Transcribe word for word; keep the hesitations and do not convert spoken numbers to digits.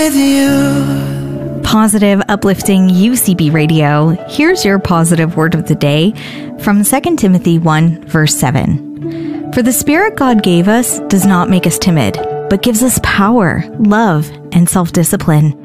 with you. Positive, uplifting U C B Radio. Here's your positive word of the day from Second Timothy one, verse seven. For the Spirit God gave us does not make us timid, but gives us power, love, and self-discipline.